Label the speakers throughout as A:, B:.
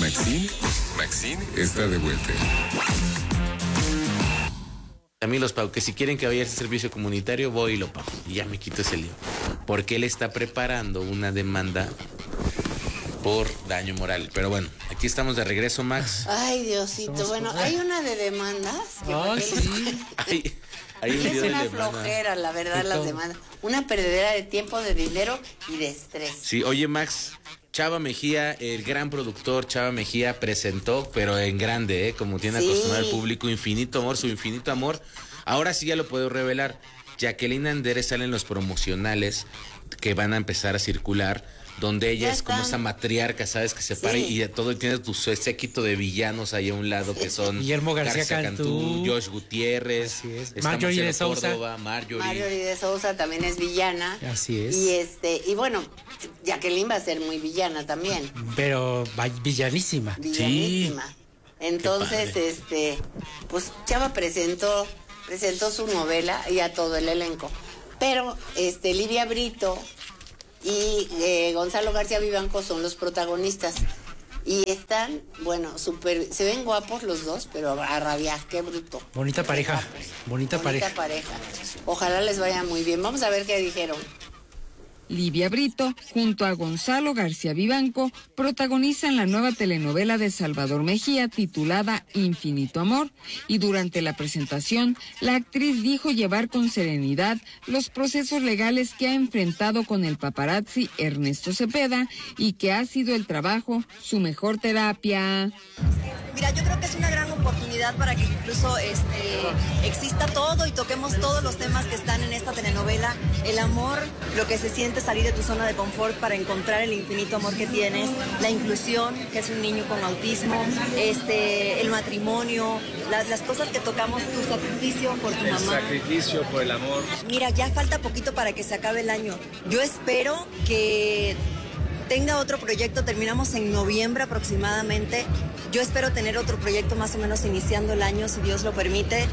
A: Maxine está de vuelta.
B: A mí los pago, que si quieren que vaya a ese servicio comunitario, voy y lo pago. Y ya me quito ese lío. Porque él está preparando una demanda por daño moral. Pero bueno, aquí estamos de regreso, Max.
C: Ay, Diosito. Bueno, hay una de demandas.
B: Sí. Hay un
C: es
B: lío
C: una
B: de
C: flojera, la verdad, las demandas. Una perdedera de tiempo, de dinero y de estrés.
B: Sí, oye, Max, Chava Mejía, el gran productor Chava Mejía, presentó, pero en grande, como tiene acostumbrado el público, Infinito Amor, su Infinito Amor. Ahora sí ya lo puedo revelar. Jacqueline Andere sale en los promocionales que van a empezar a circular, donde ella es como esa matriarca, ¿sabes? Que se para y todo tiene tu séquito de villanos ahí a un lado que son
D: Guillermo García Cantú,
B: Josh Gutiérrez,
D: Marjorie de Sousa.
C: Marjorie de Sousa también es villana.
D: Así es.
C: Y bueno, Jacqueline va a ser muy villana también.
D: Pero villanísima.
C: Villanísima.
D: Sí.
C: Entonces, pues Chava presentó su novela y a todo el elenco. Pero Livia Brito y Gonzalo García Vivanco son los protagonistas. Y están, bueno, se ven guapos los dos, pero a rabiar, qué bruto.
D: Bonita pareja. Bonita pareja.
C: Ojalá les vaya muy bien. Vamos a ver qué dijeron.
E: Livia Brito, junto a Gonzalo García Vivanco, protagonizan la nueva telenovela de Salvador Mejía titulada Infinito Amor, y durante la presentación, la actriz dijo llevar con serenidad los procesos legales que ha enfrentado con el paparazzi Ernesto Cepeda y que ha sido el trabajo su mejor terapia.
F: Mira, yo creo que es una gran oportunidad para que incluso exista todo y toquemos todos los temas que están en esta telenovela. El amor, lo que se siente salir de tu zona de confort para encontrar el infinito amor que tienes, la inclusión, que es un niño con autismo, el matrimonio, las cosas que tocamos, tu sacrificio por tu mamá.
G: El sacrificio por el amor.
F: Mira, ya falta poquito para que se acabe el año. Yo espero que tenga otro proyecto, terminamos en noviembre aproximadamente. Yo espero tener otro proyecto más o menos iniciando el año, si Dios lo permite.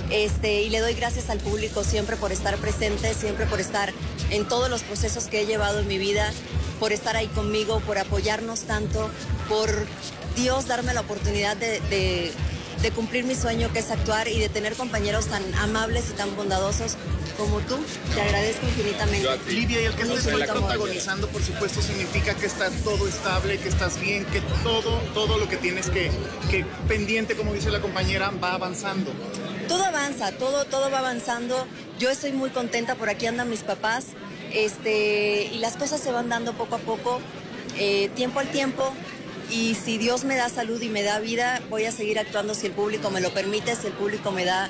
F: Y le doy gracias al público siempre por estar presente, siempre por estar en todos los procesos que he llevado en mi vida, por estar ahí conmigo, por apoyarnos tanto, por Dios darme la oportunidad de cumplir mi sueño, que es actuar, y de tener compañeros tan amables y tan bondadosos como tú. Te agradezco infinitamente.
H: Livia, y el que estés protagonizando, por supuesto, significa que está todo estable, que estás bien, que todo lo que tienes que pendiente, como dice la compañera, va avanzando.
F: Todo avanza, todo va avanzando. Yo estoy muy contenta, por aquí andan mis papás, y las cosas se van dando poco a poco, tiempo al tiempo. Y si Dios me da salud y me da vida, voy a seguir actuando si el público me lo permite, si el público me da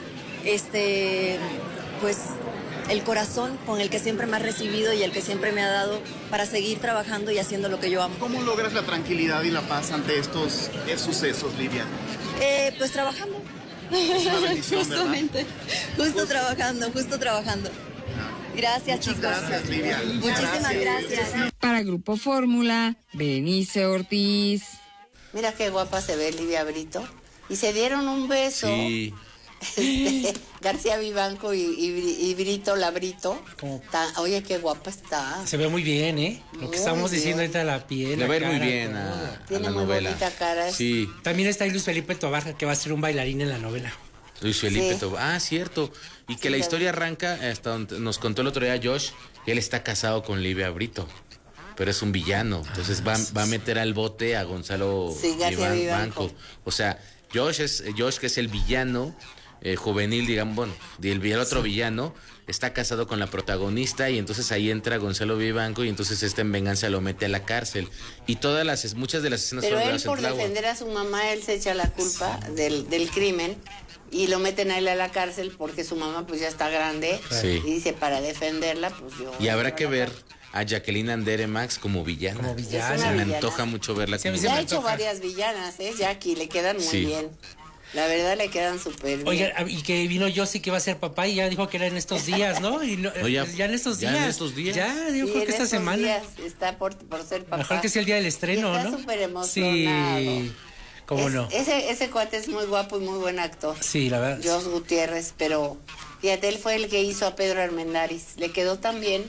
F: pues el corazón con el que siempre me ha recibido y el que siempre me ha dado para seguir trabajando y haciendo lo que yo amo.
H: ¿Cómo logras la tranquilidad y la paz ante estos sucesos, Livia?
F: Pues trabajando.
H: Es una bendición,
F: justamente,
H: ¿verdad?
F: justo trabajando. Gracias, chicos.
H: Gracias, Livia.
F: Muchísimas gracias.
E: Para Grupo Fórmula, Berenice Ortiz.
C: Mira qué guapa se ve Livia Brito. Y se dieron un beso.
B: Sí.
C: García Vivanco y Brito, la Brito. Oye, qué guapa está.
D: Se ve muy bien, Lo que estamos diciendo ahorita de la piel.
B: Le va a ir muy bien a
C: Tiene
B: la
C: muy
B: novela.
C: bonita cara.
B: Sí.
D: También está ahí Luis Felipe Tobar, que va a ser un bailarín en la novela.
B: Luis Felipe Tobar. Cierto. Y que la historia arranca hasta donde nos contó el otro día Josh, que él está casado con Livia Brito, pero es un villano. Entonces va a meter al bote a Gonzalo Vivanco. O sea, Josh, que es el villano juvenil, digamos, bueno, el otro villano, está casado con la protagonista, y entonces ahí entra Gonzalo Vivanco, y entonces en venganza lo mete a la cárcel. Y muchas de las escenas
C: pero
B: fueron
C: él, por defender a su mamá, él se echa la culpa del crimen, y lo meten a él a la cárcel porque su mamá pues ya está grande.
B: Sí.
C: Y dice, para defenderla, pues yo...
B: Y habrá que ver a Jacqueline Andere, Max, como villana.
D: Como villana.
B: Se me antoja mucho verla como
C: villana. Ya ha hecho varias villanas, Jackie, le quedan muy bien. La verdad le quedan súper bien.
D: Oiga, y que vino Yossi, que va a ser papá, y ya dijo que era en estos días, ¿no? Y ya en estos días.
B: Ya en estos días.
D: Ya, yo creo que esta semana.
C: Días está por ser papá.
D: Mejor que sea el día del estreno,
C: está
D: ¿no?
C: Súper emocionado.
D: Sí. ¿Cómo no?
C: Ese cuate es muy guapo y muy buen actor.
D: Sí, la verdad.
C: Josh Gutiérrez, pero fíjate, él fue el que hizo a Pedro Armendáriz. Le quedó tan bien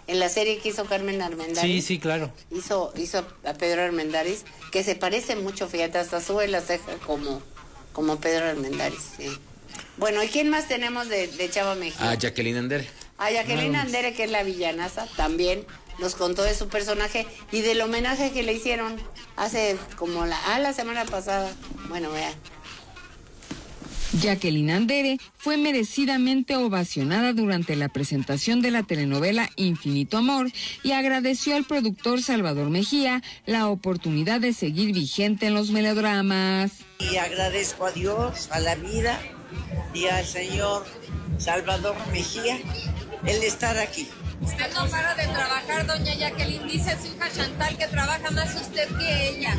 C: en la serie que hizo Carmen Armendáriz.
D: Sí, claro.
C: Hizo a Pedro Armendáriz, que se parece mucho, fíjate, hasta sube la ceja como Pedro Armendáriz, sí. Bueno, ¿y quién más tenemos de Chava Mejía?
B: A Jacqueline Andere.
C: A Jacqueline Andere, que es la villanaza, también nos contó de su personaje y del homenaje que le hicieron hace como la semana pasada. Bueno, vean.
E: Jacqueline Andere fue merecidamente ovacionada durante la presentación de la telenovela Infinito Amor y agradeció al productor Salvador Mejía la oportunidad de seguir vigente en los melodramas.
A: Y agradezco a Dios, a la vida y al señor Salvador Mejía el estar aquí.
I: Usted no para de trabajar, doña Jacqueline. Dice su hija Chantal que trabaja más usted que ella.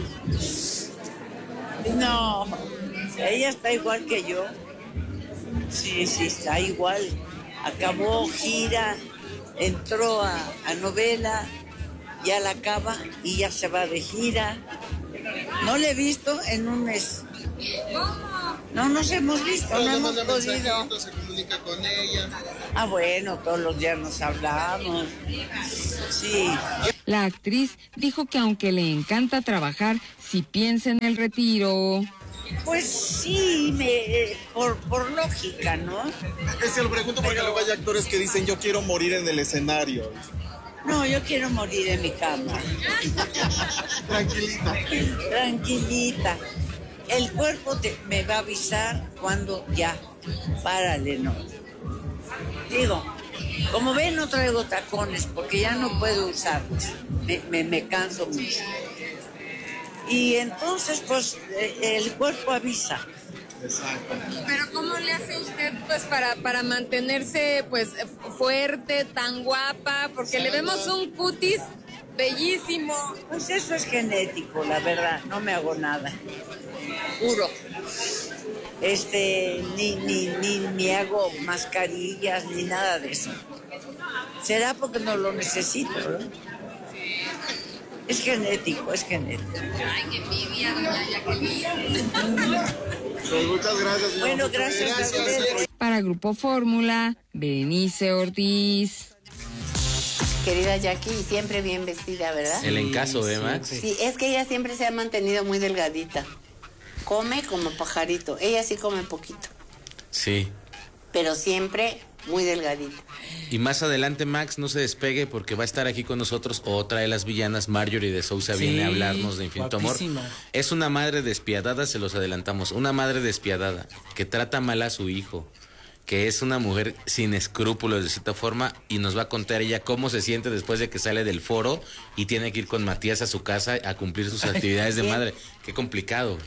A: No, ella está igual que yo. Sí, está igual. Acabó gira, entró a novela, ya la acaba y ya se va de gira. No le he visto en un mes. No nos hemos visto, no hemos podido.
H: Se comunica con ella.
A: Ah, bueno, todos los días nos hablamos. Sí.
E: La actriz dijo que aunque le encanta trabajar, sí piensa en el retiro.
A: Pues sí, por lógica, ¿no?
H: Se lo pregunto porque luego hay actores que dicen yo quiero morir en el escenario.
A: No, yo quiero morir en mi cama. Tranquilita. El cuerpo me va a avisar cuando ya, párale, ¿no? Digo, como ven, no traigo tacones porque ya no puedo usarlos. Me canso mucho. Y entonces, pues, el cuerpo avisa.
H: Exacto.
I: Pero ¿cómo le hace usted pues para mantenerse pues fuerte, tan guapa? Porque le vemos un cutis bellísimo.
A: Pues eso es genético, la verdad, no me hago nada. Juro. Ni hago mascarillas ni nada de eso. Será porque no lo necesito, ¿no? Es genético.
I: Ay, qué envidia, doña Jacqueline.
H: Pues muchas gracias.
A: Bueno, gracias a ustedes.
E: Para Grupo Fórmula, Berenice Ortiz.
C: Querida Jackie, siempre bien vestida, ¿verdad?
B: El encaso, Max?
C: Sí, es que ella siempre se ha mantenido muy delgadita. Come como pajarito. Ella sí come poquito.
B: Sí.
C: Pero siempre muy delgadita.
B: Y más adelante, Max, no se despegue porque va a estar aquí con nosotros otra de las villanas, Marjorie de Sousa, viene a hablarnos de Infinito
D: guapísima.
B: Amor. Es una madre despiadada, se los adelantamos, una madre despiadada que trata mal a su hijo, que es una mujer sin escrúpulos de cierta forma y nos va a contar ella cómo se siente después de que sale del foro y tiene que ir con Matías a su casa a cumplir sus actividades de madre. Qué complicado.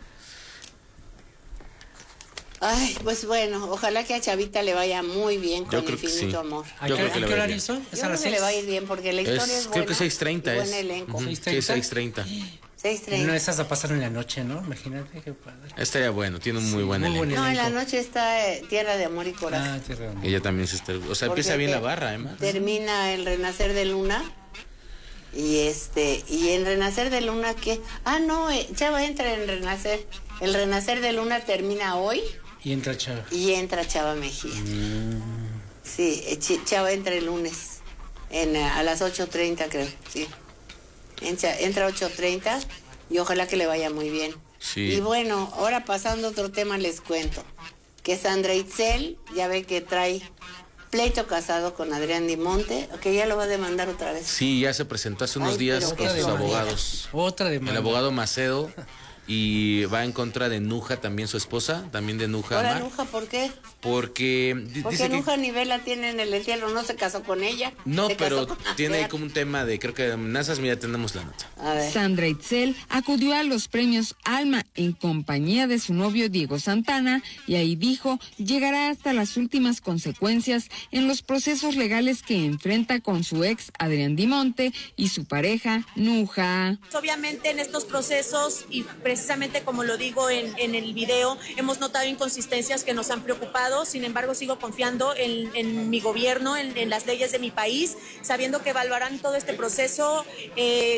C: Ay, pues bueno, ojalá que a Chavita le vaya muy bien con Infinito Amor.
B: Yo creo que
D: ¿A qué hora hizo?
C: Yo creo que le va a ir bien porque la historia es buena.
B: Creo que 6:30
C: buen elenco.
B: Sí, 6:30.
C: 6:30.
D: No, esas la pasaron en la noche, ¿no? Imagínate qué padre.
B: Estaría bueno, tiene un muy buen elenco.
C: No, en la noche está Tierra de Amor y Coraje.
D: Tierra de Amor.
B: Ella también se está... O sea, empieza bien la barra, además.
C: Termina el Renacer de Luna. Y en Renacer de Luna, ¿qué? Chava entra en Renacer. El Renacer de Luna termina hoy.
D: Y entra Chava.
C: Y entra Chava Mejía. Sí, Chava entra el lunes. A las 8:30, creo. Sí. Entra 8:30 y ojalá que le vaya muy bien.
B: Sí.
C: Y bueno, ahora pasando a otro tema les cuento. Que Sandra Itzel, ya ve que trae pleito casado con Adrián Dimonte, que ya lo va a demandar otra vez.
B: Sí, ya se presentó hace unos días con sus abogados.
D: Otra demanda.
B: El abogado Macedo. Y va en contra de Nuja, también su esposa, también de Nuja.
C: ¿Ahora Nuja por qué?
B: Porque
C: Nuja ni Vela tienen el entierro, no se casó con ella.
B: No, pero tiene ahí como un tema de, creo que amenazas, mira, tenemos la nota.
E: Sandra Itzel acudió a los premios Alma en compañía de su novio Diego Santana y ahí dijo llegará hasta las últimas consecuencias en los procesos legales que enfrenta con su ex Adrián Dimonte y su pareja Nuja.
J: Obviamente en estos procesos y precisamente como lo digo en el video, hemos notado inconsistencias que nos han preocupado, sin embargo sigo confiando en mi gobierno, en las leyes de mi país, sabiendo que evaluarán todo este proceso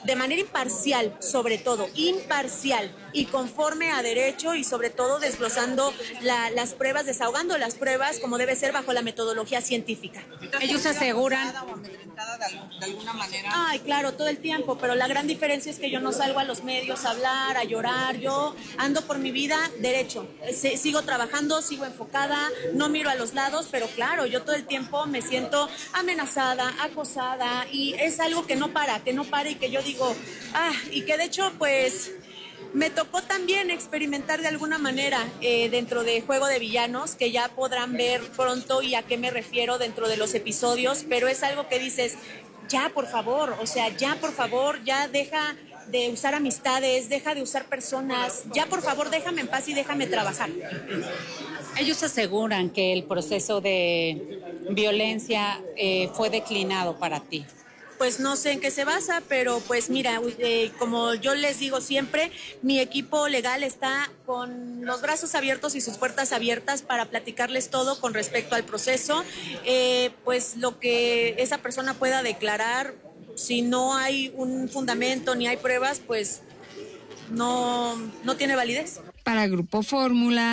J: de manera imparcial, sobre todo, imparcial y conforme a derecho y sobre todo desglosando las pruebas, desahogando las pruebas como debe ser bajo la metodología científica.
K: Ellos aseguran...
L: de alguna manera.
J: Ay, claro, todo el tiempo, pero la gran diferencia es que yo no salgo a los medios a hablar, a llorar, yo ando por mi vida derecho, sigo trabajando, sigo enfocada, no miro a los lados, pero claro, yo todo el tiempo me siento amenazada, acosada y es algo que no para y que yo digo, y que de hecho pues me tocó también experimentar de alguna manera dentro de Juego de Villanos, que ya podrán ver pronto y a qué me refiero dentro de los episodios, pero es algo que dices, ya por favor, ya deja de usar amistades, deja de usar personas, ya por favor déjame en paz y déjame trabajar.
K: Ellos aseguran que el proceso de violencia fue declinado para ti.
J: Pues no sé en qué se basa, pero pues mira, como yo les digo siempre, mi equipo legal está con los brazos abiertos y sus puertas abiertas para platicarles todo con respecto al proceso. Pues lo que esa persona pueda declarar, si no hay un fundamento ni hay pruebas, pues no tiene validez.
E: Para Grupo Fórmula,